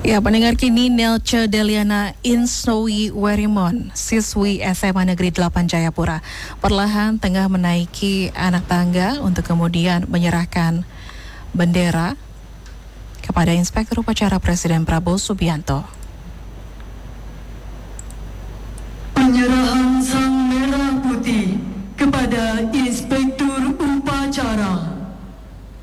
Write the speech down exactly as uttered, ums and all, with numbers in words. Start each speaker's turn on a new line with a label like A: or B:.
A: Ya, pendengar kini Nelce Deliana Insowi Werimon, siswi S M A Negeri delapan Jayapura, perlahan tengah menaiki anak tangga untuk kemudian menyerahkan bendera kepada Inspektur Upacara Presiden Prabowo Subianto.